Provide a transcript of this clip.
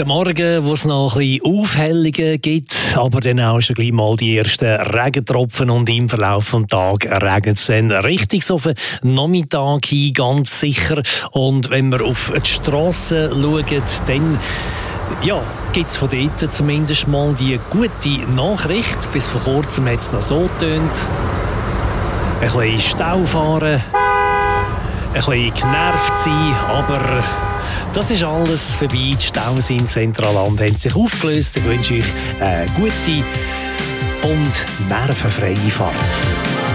Der Morgen, wo es noch ein bisschen Aufhellungen gibt, aber dann auch schon gleich mal die ersten Regentropfen und im Verlauf des Tages regnet es dann richtig so auf den Nachmittag hin, ganz sicher. Und wenn wir auf die Strasse schauen, dann gibt es von dort zumindest mal die gute Nachricht. Bis vor kurzem hat es noch so getönt. Ein bisschen Stau fahren, ein bisschen genervt sein, aber das ist alles vorbei. Die Staus im Zentralland haben sich aufgelöst. Ich wünsche euch eine gute und nervenfreie Fahrt.